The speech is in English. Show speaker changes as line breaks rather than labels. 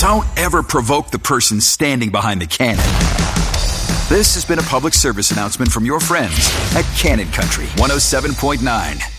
Don't ever provoke the person standing behind the cannon. This has been a public service announcement from your friends at Cannon Country 107.9.